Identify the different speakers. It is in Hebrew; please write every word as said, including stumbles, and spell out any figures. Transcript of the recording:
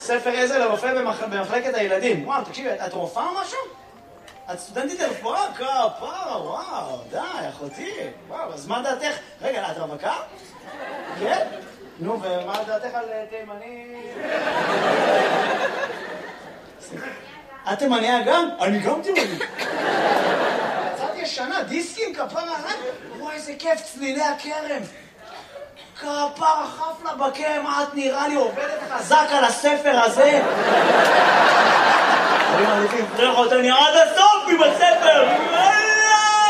Speaker 1: ספר עזר לרופא במחלקת הילדים. וואו, תקשיבי, את רופאה או משהו? את סטודנטית לרפואה? כפרה, וואו, די, אחותי. וואו, אז מה דעתך? רגע, את רווקה? כן? נו, ומה דעתך על תימני? את תימניה גם? אני גם תימני. קצת ישנה, דיסקים, כפרה, וואי, איזה כיף, צלילי הכרם. כפרה, חפלה בקרם, את נראה לי עובדת חזק על הספר הזה. אני מעדיפים, פרח אותני עד הסוף עם הספר.